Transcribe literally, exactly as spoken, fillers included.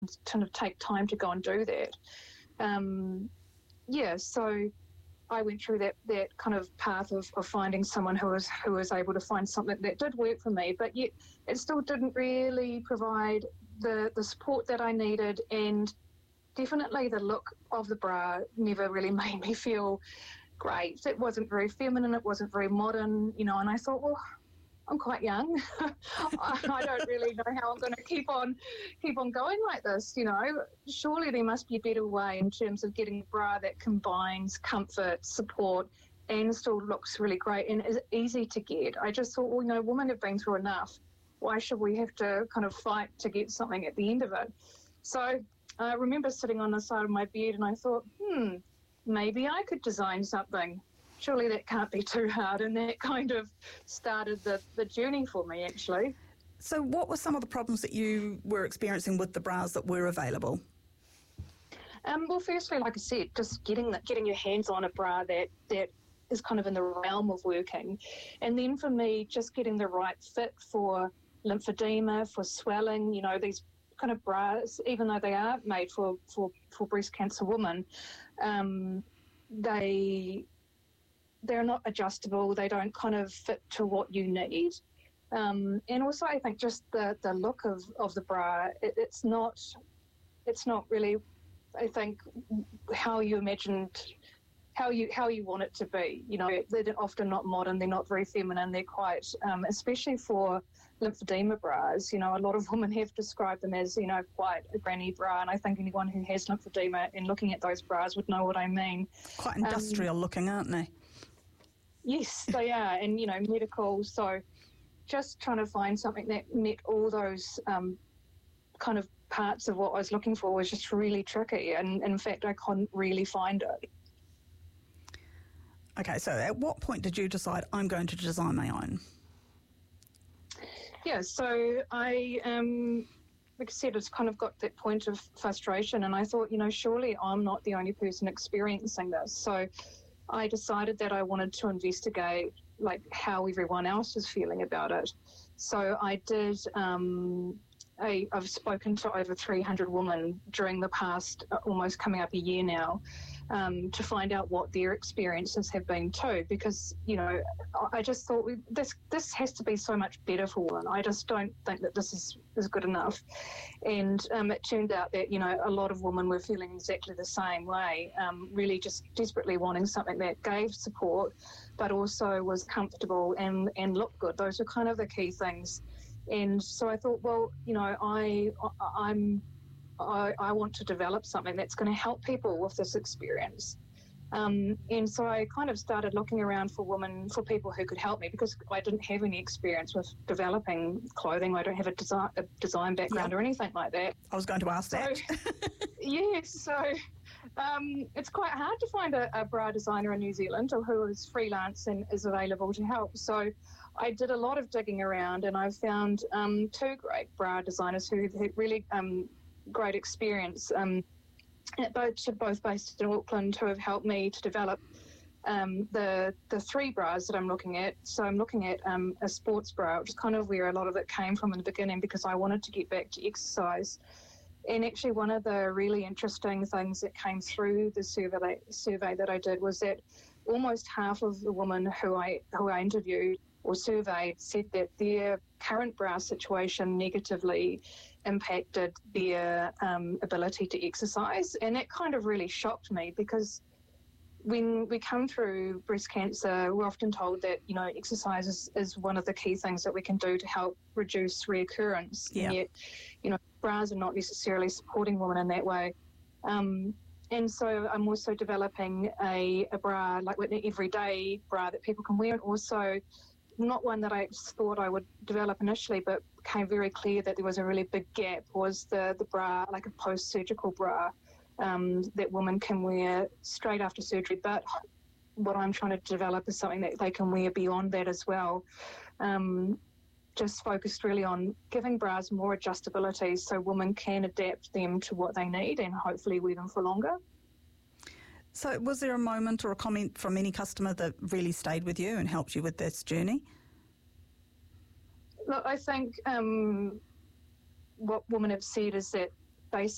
kind of take time to go and do that. Um, yeah, so I went through that, that kind of path of, of finding someone who was who was able to find something that did work for me, but yet it still didn't really provide the, the support that I needed, and definitely the look of the bra never really made me feel great. It wasn't very feminine, it wasn't very modern, you know, and I thought, well, I'm quite young. I don't really know how I'm going to keep on keep on going like this, you know. Surely there must be a better way in terms of getting a bra that combines comfort, support, and still looks really great and is easy to get. I just thought, well, you know, women have been through enough. Why should we have to kind of fight to get something at the end of it? So I remember sitting on the side of my bed and I thought, hmm, maybe I could design something. Surely that can't be too hard, and that kind of started the, the journey for me, actually. So what were some of the problems that you were experiencing with the bras that were available? Um, well, firstly, like I said, just getting the, getting your hands on a bra that, that is kind of in the realm of working. And then for me, just getting the right fit for lymphedema, for swelling, you know, these kind of bras, even though they are made for, for, for breast cancer women, um, they... they're not adjustable, they don't kind of fit to what you need. Um, and also I think just the, the look of, of the bra, it, it's not it's not really, I think, how you imagined, how you how you want it to be. You know, they're often not modern, they're not very feminine, they're quite, um, especially for lymphedema bras, you know, a lot of women have described them as, you know, quite a granny bra, and I think anyone who has lymphedema and looking at those bras would know what I mean. Quite industrial um, looking, aren't they? Yes, they are, and, you know, medical, so just trying to find something that met all those um, kind of parts of what I was looking for was just really tricky, and in fact I couldn't really find it. Okay, so at what point did you decide I'm going to design my own? Yeah, so I, um, like I said, it's kind of got that point of frustration, and I thought, you know, surely I'm not the only person experiencing this, so I decided that I wanted to investigate like how everyone else was feeling about it. So I did, um, I, I've spoken to over three hundred women during the past, uh, almost coming up a year now, um, to find out what their experiences have been too, because, you know, I just thought we, this this has to be so much better for women. I just don't think that this is, is good enough. And um, it turned out that, you know, a lot of women were feeling exactly the same way, um, really just desperately wanting something that gave support, but also was comfortable and, and looked good. Those were kind of the key things. And so I thought, well, you know, I, I'm, I, I want to develop something that's going to help people with this experience. Um, and so I kind of started looking around for women, for people who could help me, because I didn't have any experience with developing clothing. I don't have a design, a design background, yep, or anything like that. I was going to ask that. So, yes, so um, it's quite hard to find a, a bra designer in New Zealand or who is freelance and is available to help. So I did a lot of digging around, and I found um, two great bra designers who had really um, great experience, um, both, both based in Auckland, who have helped me to develop um, the the three bras that I'm looking at. So I'm looking at um, a sports bra, which is kind of where a lot of it came from in the beginning, because I wanted to get back to exercise. And actually one of the really interesting things that came through the survey, survey that I did was that almost half of the women who I who I interviewed or surveyed said that their current bra situation negatively impacted their um, ability to exercise. And that kind of really shocked me, because when we come through breast cancer, we're often told that, you know, exercise is, is one of the key things that we can do to help reduce reoccurrence. Yeah. And yet, you know, bras are not necessarily supporting women in that way. Um, and so I'm also developing a, a bra, like an everyday bra that people can wear, and also not one that I thought I would develop initially, but became very clear that there was a really big gap, was the, the bra, like a post-surgical bra um, that women can wear straight after surgery. But what I'm trying to develop is something that they can wear beyond that as well. Um, just focused really on giving bras more adjustability so women can adapt them to what they need and hopefully wear them for longer. So was there a moment or a comment from any customer that really stayed with you and helped you with this journey? Look, I think um, what women have said is that they